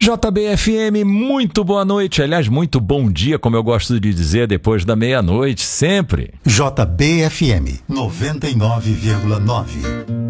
JBFM, muito boa noite, aliás, muito bom dia, como eu gosto de dizer, depois da meia-noite, sempre. JBFM 99,9.